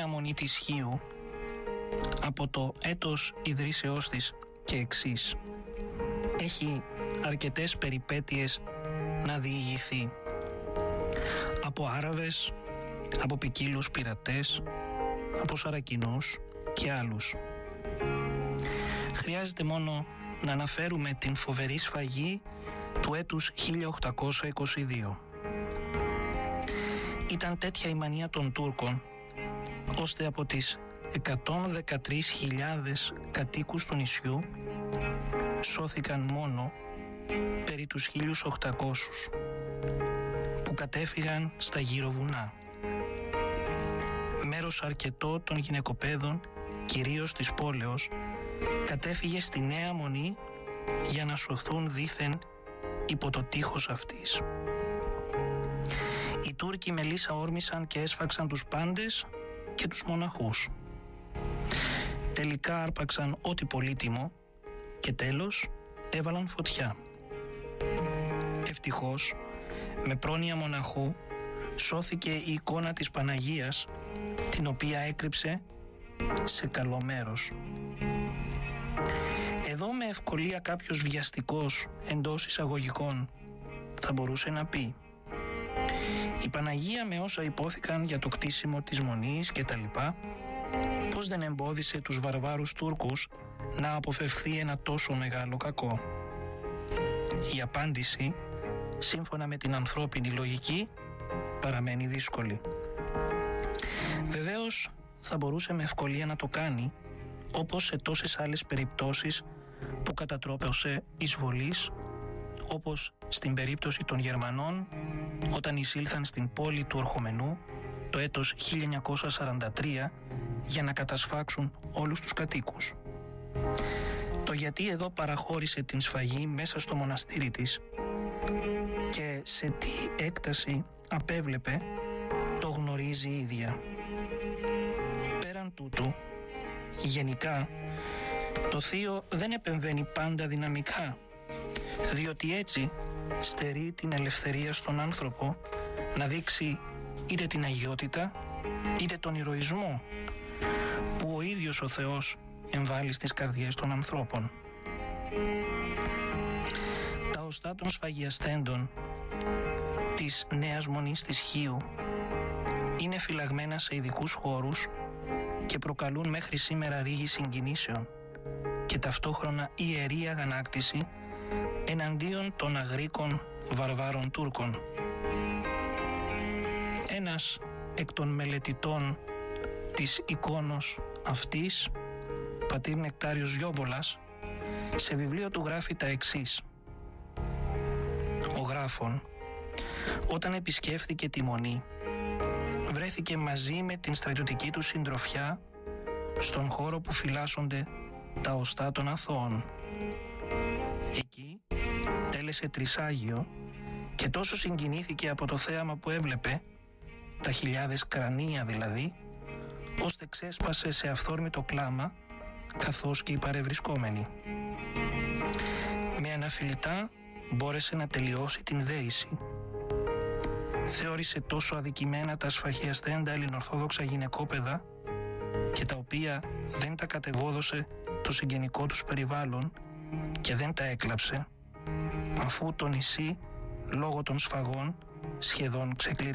Νέα Μονή της Χίου από το έτος ιδρύσεώς της και εξής. Έχει αρκετές περιπέτειες να διηγηθεί. Από Άραβες, από ποικίλους πειρατές, από Σαρακινούς και άλλους. Χρειάζεται μόνο να αναφέρουμε την φοβερή σφαγή του έτους 1822. Ήταν τέτοια η μανία των Τούρκων, ώστε από τις 113.000 κατοίκους του νησιού σώθηκαν μόνο περί τους 1.800 που κατέφυγαν στα γύρω βουνά. Μέρος αρκετό των γυναικοπαίδων, κυρίως της πόλεως, κατέφυγε στη Νέα Μονή για να σωθούν δήθεν υπό το τείχος αυτής. Οι Τούρκοι με λύσα όρμησαν και έσφαξαν τους πάντες και τους μοναχούς. Τελικά άρπαξαν ό,τι πολύτιμο και τέλος έβαλαν φωτιά. Ευτυχώς, με πρόνοια μοναχού σώθηκε η εικόνα της Παναγίας, την οποία έκρυψε σε καλό μέρος. Εδώ με ευκολία κάποιος βιαστικός εντός εισαγωγικών θα μπορούσε να πει: η Παναγία με όσα υπόθηκαν για το κτίσιμο της Μονής και τα λοιπά, πώς δεν εμπόδισε τους βαρβάρους Τούρκους να αποφευχθεί ένα τόσο μεγάλο κακό? Η απάντηση, σύμφωνα με την ανθρώπινη λογική, παραμένει δύσκολη. Βεβαίως θα μπορούσε με ευκολία να το κάνει, όπως σε τόσες άλλες περιπτώσεις που κατατρόπωσε εισβολής, όπως στην περίπτωση των Γερμανών όταν εισήλθαν στην πόλη του Ορχομενού το έτος 1943 για να κατασφάξουν όλους τους κατοίκους. Το γιατί εδώ παραχώρησε την σφαγή μέσα στο μοναστήρι της και σε τι έκταση απέβλεπε, το γνωρίζει η ίδια. Πέραν τούτου, γενικά, το θείο δεν επεμβαίνει πάντα δυναμικά, διότι έτσι στερεί την ελευθερία στον άνθρωπο να δείξει είτε την αγιότητα είτε τον ηρωισμό που ο ίδιος ο Θεός εμβάλλει στις καρδιές των ανθρώπων. Τα οστά των σφαγιαστέντων της Νέας Μονής της Χίου είναι φυλαγμένα σε ειδικούς χώρους και προκαλούν μέχρι σήμερα ρίγη συγκινήσεων και ταυτόχρονα ιερή αγανάκτηση εναντίον των αγρίκων βαρβάρων Τούρκων. Ένας εκ των μελετητών της εικόνος αυτής, πατήρ Νεκτάριος Γιόμπολας, σε βιβλίο του γράφει τα εξής. Ο γράφων, όταν επισκέφθηκε τη Μονή, βρέθηκε μαζί με την στρατιωτική του συντροφιά στον χώρο που φυλάσσονται τα οστά των αθώων. Εκεί τέλεσε τρισάγιο και τόσο συγκινήθηκε από το θέαμα που έβλεπε, τα χιλιάδες κρανία δηλαδή, ώστε ξέσπασε σε αυθόρμητο κλάμα, καθώς και οι παρευρισκόμενοι. Με αναφιλητά μπόρεσε να τελειώσει την δέηση. Θεώρησε τόσο αδικημένα τα σφαγιαστέντα ελληνορθόδοξα γυναικόπαιδα και τα οποία δεν τα κατεβόδωσε το συγγενικό τους περιβάλλον και δεν τα έκλαψε, αφού το νησί λόγω των σφαγών σχεδόν ξεκληρίστηκε.